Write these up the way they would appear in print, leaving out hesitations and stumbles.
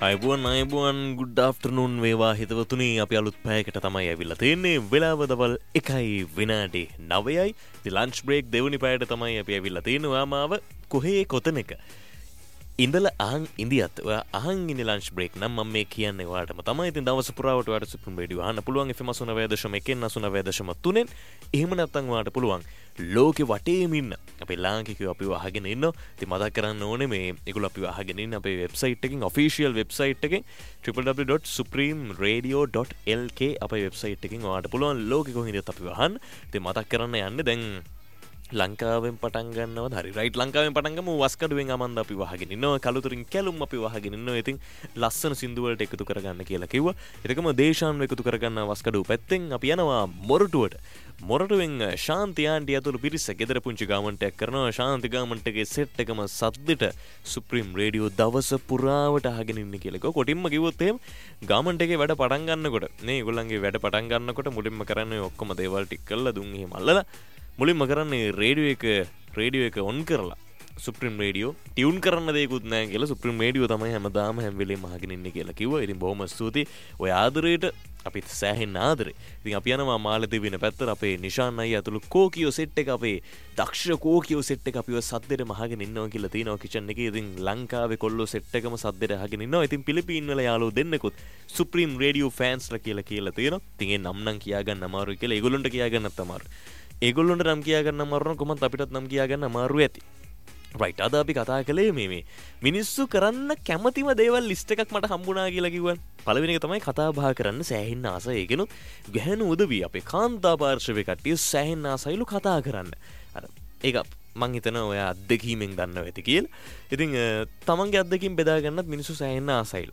අයිබුවන් good afternoon වේවා හිතවතුනි අපි අලුත් පැයකට තමයි ඇවිල්ලා තියෙන්නේ වෙලාව දවල් 1යි විනාඩි 9යි ඉතින් ලන්ච් බ්‍රේක් දෙවෙනි පැයට තමයි අපි ඇවිල්ලා තියෙන්නේ ඔයාමාව කොහේ කොතනක ඉඳලා අහන් ඉඳියත් ඔයා අහන් ඉන්නේ ලන්ච් බ්‍රේක් නම් මම මේ කියන්නේ ඔයාලටම තමයි ඉතින් දවස් පුරාවට ඔයාලට සුප්‍රීම රේඩියෝ අහන්න පුළුවන් FM 89.1 89.3 එහෙම නැත්නම් ඔයාලට පුළුවන් ලෝකෙ වටේම ඉන්න අපේ ලාංකිකයෝ අපිව අහගෙන ඉන්නවා. ඉතින් මතක් කරන්න ඕනේ මේ ඒගොල්ලෝ අපිව අහගෙන ඉන්න අපේ වෙබ්සයිට් එකකින් ඔෆිෂියල් වෙබ්සයිට් එකකින් www.supremeradio.lk අපේ වෙබ්සයිට් එකකින් ඔයාලට පුළුවන් ලෝකෙ කොහෙන්දත් අපිව අහන්න. ඉතින් මතක් කරන්න යන්නේ දැන් ලංකාවෙන් පටන් ගන්නවද හරි රයිට් ලංකාවෙන් පටන් ගමු වස්කඩුවෙන් අමන්ද අපි වහගෙන ඉන්නවා කලුතරින් කැලුම් අපි වහගෙන ඉන්නවා ඉතින් ලස්සන සින්දු වලට එකතු කරගන්න කියලා කිව්වා ඒකම දේශාන් එකතු කරගන්න වස්කඩුව පැත්තෙන් අපි යනවා මොරටුවට මොරටුවෙන් ශාන්ති ආන්ටි ඇතුළු පිරිස ගෙදර පුංචි ගාමන්ට් එකක් කරනවා ශාන්ති ගාමන්ට් එකේ සෙට් එකම සද්දෙට සුප්‍රීම රේඩියෝ දවස පුරාවට අහගෙන ඉන්න කියලා කොටින්ම කිව්වොත් එහෙම ගාමන්ට් එකේ වැඩ පටන් ගන්නකොට නේ ඒගොල්ලන්ගේ වැඩ පටන් ගන්නකොට මුලින්ම කරන්නේ ඔක්කොම දේවල් ටික කරලා දුන් එහෙම අල්ලලා මුලින්ම කරන්නේ රේඩියෝ එක ඔන් කරලා සුප්‍රීම රේඩියෝ ටියුන් කරන්න දෙයක්වත් නැහැ කියලා සුප්‍රීම රේඩියෝ තමයි හැමදාම හැම වෙලේම අහගෙන ඉන්නේ කියලා කිව්වා. ඉතින් බොහොම ස්තුතියි. ඔය ආදරේට අපිත් සෑහෙන ආදරේ. ඉතින් අපි යනවා මාලදිවින පැත්තට අපේ නිෂාන් අයියා ඇතුළු කෝකියෝ සෙට් එක අපේ දක්ෂ කෝකියෝ සෙට් එක අපිව සද්දෙටම අහගෙන ඉන්නවා කියලා තියෙනවා කිචන් එකේ. ඉතින් ලංකාවේ කොල්ලෝ සෙට් එකම සද්දෙට අහගෙන ඉන්නවා. ඉතින් පිලිපීන් වල යාළුවෝ දෙන්නෙකුත් සුප්‍රීම රේඩියෝ ෆෑන්ස්ලා කියලා තියෙනවා. ඉතින් ඒ නම් කියා ගන්න අමාරුයි කියලා ඒගොල්ලන්ට කියා ගන්නත් අමාරුයි. ඒගොල්ලොන්ට නම් කියා ගන්න අමාරු නම් කොහොමද අපිටත් නම් කියා ගන්න අමාරු ඇති. රයිට් අද අපි කතා කළේ මේ මිනිස්සු කරන්න කැමතිම දේවල් ලිස්ට් එකක් මට හම්බුණා කියලා කිව්වන්. පළවෙනි එක තමයි කතා බහ කරන්න සෑහෙන්න ආසයි. ඒකනොත් ගැහණු උදවිය අපේ කාන්තා පාර්ශවයේ කට්ටිය සෑහෙන්න ආසයිලු කතා කරන්න. අර ඒක මං හිතනවා ඔයා අත්දැකීමෙන් දන්නවා ඇති කියලා. ඉතින් තමන්ගේ අත්දැකීම් බෙදා ගන්නත් මිනිස්සු සෑහෙන්න ආසයිලු.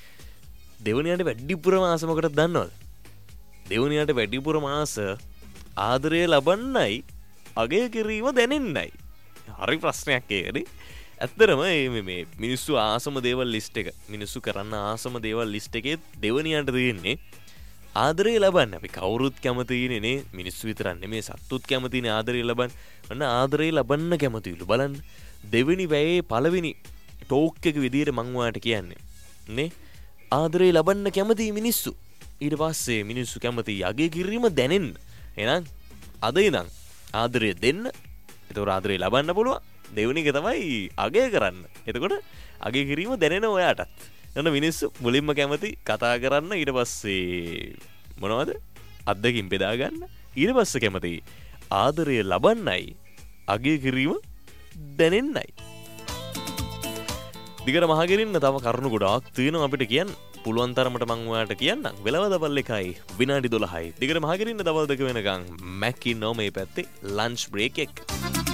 දෙවනියට වැඩිපුරම ආස මොකටද දන්නවද? දෙවනියට වැඩිපුරම ආස ආදරය ලබන්නයි අගය කිරීම දැනෙන්නයි. හරි ප්‍රශ්නයක් ඒකනේ. ඇත්තටම මේ මිනිස්සු ආසම දේවල් ලිස්ට් එක මිනිස්සු කරන්න ආසම දේවල් ලිස්ට් එකේ දෙවනියට තියෙන්නේ ආදරය ලබන්න. අපි කවුරුත් කැමතිනේ නේ මිනිස්සු විතරක් නෙමෙයි සත්තුත් කැමතිනේ ආදරය ලබන්න. අන්න ආදරය ලබන්න කැමතිලු බලන්න. දෙවෙනි වැයේ පළවෙනි ටෝක් එක විදියට මම ඔයාලට කියන්නේ නේ ආදරය ලබන්න කැමති මිනිස්සු. ඊට පස්සේ මිනිස්සු කැමති අගය කිරීම දැනෙන්න. එහෙනම් අද ඉඳන් ආදරය දෙන්න. එතකොට ආදරය ලබන්න පුළුවන්. දෙවෙනි එක තමයි අගය කරන්න. එතකොට අගය කිරීම දැනෙන ඔයාටත්. එතන මිනිස්සු මුලින්ම කැමති කතා කරන්න ඊට පස්සේ මොනවද? අත්දැකීම් බෙදා ගන්න. ඊට පස්සේ කැමති ආදරය ලබන්නයි අගය කිරීම දැනෙන්නයි. දිගට මහගෙරින්න තව කරුණු ගොඩාක් තියෙනවා අපිට කියන්න. පුළුවන් තරමට මං ඔයාලට කියන්නම්. වෙලාව දවල් 1යි විනාඩි 12යි. දිගට මහගෙරින්න දවල් 2 වෙනකන් මැක් ඉන්නෝ මේ පැත්තේ ලන්ච් බ්‍රේක් එක.